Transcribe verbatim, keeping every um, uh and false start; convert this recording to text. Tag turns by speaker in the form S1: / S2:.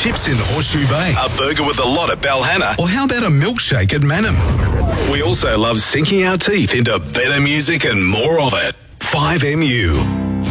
S1: chips in Horseshoe Bay,
S2: A burger with a lot at Balhanna.
S1: or how about a milkshake at Manham?
S2: We also love sinking our teeth into better music and more of it. five M U.